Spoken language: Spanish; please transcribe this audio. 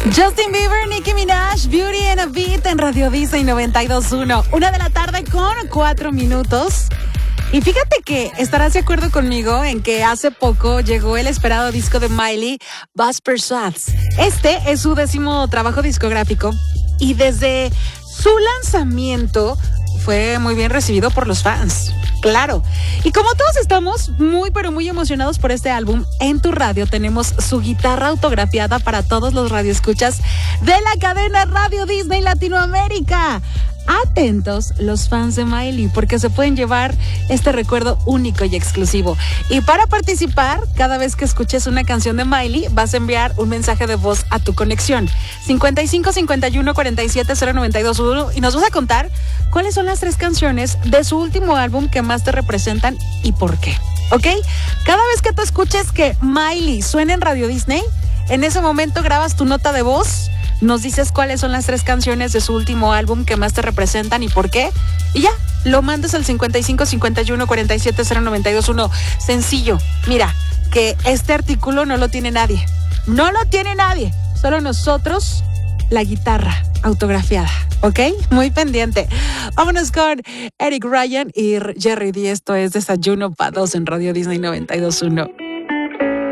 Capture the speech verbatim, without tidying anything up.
Justin Bieber, Nicki Minaj, Beauty and a Beat en Radio Disney noventa y dos punto uno. Una de la tarde con cuatro minutos. Y fíjate que estarás de acuerdo conmigo en que hace poco llegó el esperado disco de Miley, Buzz Persuades. Este es su décimo trabajo discográfico y desde su lanzamiento fue muy bien recibido por los fans. Claro. Y como todos estamos muy pero muy emocionados por este álbum, en tu radio tenemos su guitarra autografiada para todos los radioescuchas de la cadena Radio Disney Latinoamérica. Atentos los fans de Miley porque se pueden llevar este recuerdo único y exclusivo. Y para participar, cada vez que escuches una canción de Miley, vas a enviar un mensaje de voz a tu conexión cincuenta y cinco cincuenta y uno cuarenta y siete cero noventa y dos uno y nos vas a contar cuáles son las tres canciones de su último álbum que más te representan y por qué. ¿Ok? Cada vez que tú escuches que Miley suena en Radio Disney, en ese momento grabas tu nota de voz, nos dices cuáles son las tres canciones de su último álbum que más te representan y por qué. Y ya, lo mandas al cincuenta y cinco cincuenta y uno cuarenta y siete cero noventa y dos uno. Sencillo. Mira, que este artículo no lo tiene nadie. No lo tiene nadie. Solo nosotros, la guitarra autografiada. ¿Ok? Muy pendiente. Vámonos con Eric Ryan y Jerry D. Esto es Desayuno para Dos en Radio Disney noventa y dos punto uno.